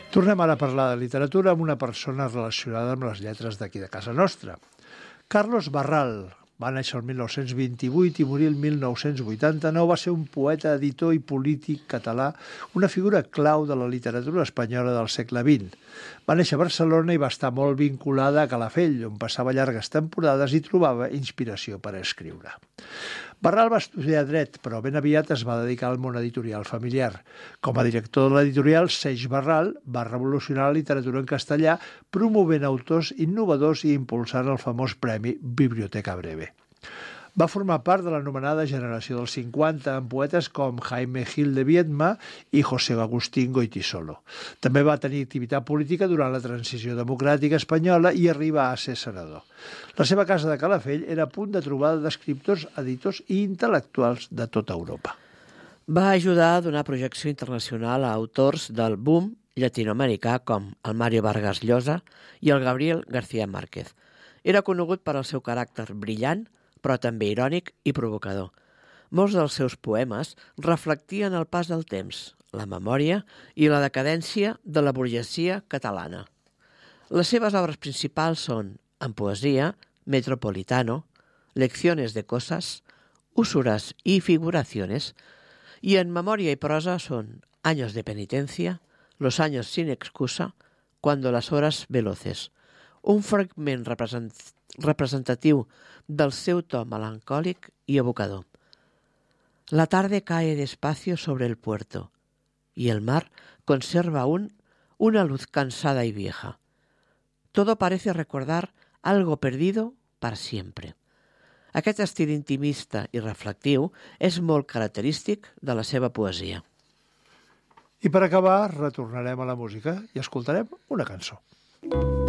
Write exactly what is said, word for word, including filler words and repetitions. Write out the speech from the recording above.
Tornem ara a parlar de literatura amb una persona relacionada amb les lletres d'aquí de casa nostra. Carlos Barral va néixer el mil nou-cents vint-i-vuit i morir el mil nou-cents vuitanta-nou. Va ser un poeta, editor i polític català, una figura clau de la literatura espanyola del segle vint. Va néixer a Barcelona i va estar molt vinculada a Calafell, on passava llargues temporades i trobava inspiració per escriure. Barral va estudiar dret, però ben aviat es va dedicar al món editorial familiar. Com a director de l'editorial, Seix Barral va revolucionar la literatura en castellà, promovent autors innovadors i impulsant el famós premi Biblioteca Breve. Va formar part de l'anomenada generació dels cinquanta, amb poetes com Jaime Gil de Viedma i José Agustín Goytisolo. També va tenir activitat política durant la transició democràtica espanyola i arriba a ser senador. La seva casa de Calafell era punt de trobada d'escriptors, editors i intel·lectuals de tota Europa. Va ajudar a donar projecció internacional a autors del boom llatinoamericà com el Mario Vargas Llosa i el Gabriel García Márquez. Era conegut per el seu caràcter brillant, però també irònic i provocador. Molts dels seus poemes reflectien el pas del temps, la memòria i la decadència de la burgesia catalana. Les seves obres principals són, en poesia, Metropolitano, Lecciones de cosas, Usuras y figuraciones, i en memòria i prosa són Años de penitencia, Los años sin excusa, Cuando las horas veloces, un fragment represent representatiu del seu to melancòlic i evocador. La tarde cae despacio sobre el puerto y el mar conserva aún una luz cansada y vieja. Todo parece recordar algo perdido para siempre. Aquest estil intimista i reflexiu és molt característic de la seva poesia. I per acabar, retornarem a la música i escoltarem una cançó.